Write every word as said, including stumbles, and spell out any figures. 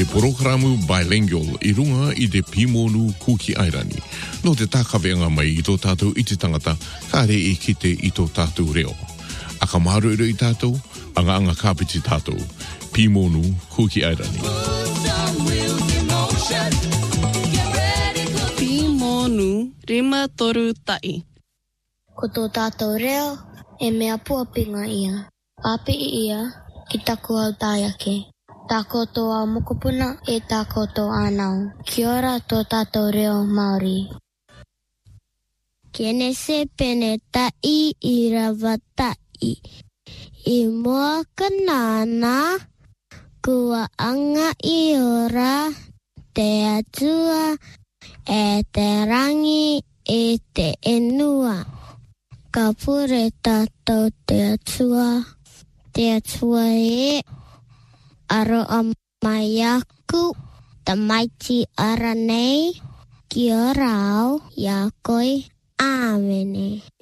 Programu bilingual i runga i te Pimonu Kuki Airani. No te tākawenga mai i tō tātou i te tangata, ka re e kite i tō tātou reo. A ka maharu i tātou, anga anga kāpiti tātou. Pimonu Kuki Airani. Pimonu rima toru tai. Ko tō tātou reo, e mea puapinga ia. Papi i ia, ki taku au tāiake. Tā koutou au mokopuna e tā koutou ānau. Kia ora tō tātou reo Māori. Kene se pene tai i rawa tai. I mua kanana, kua anga i ora, te atua, e te rangi, e te enua. Ka pure tātou te atua, te atua e... Aro a mai aku, ta maiti ara nei, ki o rao, ia koi, āmene.